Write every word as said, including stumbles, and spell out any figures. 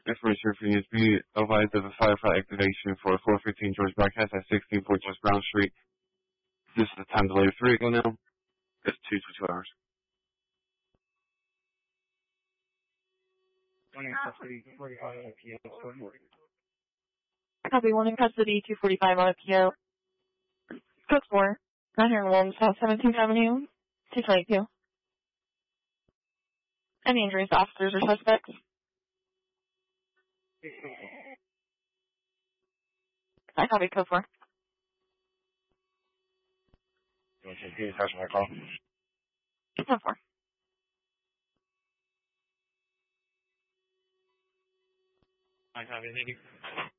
Information for you is be advised of a firefight activation for four fifteen George Broadcast at sixteen Fort Just Brown Street. This is the time delay three ago now. It's two to two hours. Copy one in custody, two forty-five on a P O. Code four, nine hundred one South seventeenth Avenue, two twenty-two. Any injuries to officers or suspects? I copy code four. You want to take the attachment my call? Code four. I copy, thank you.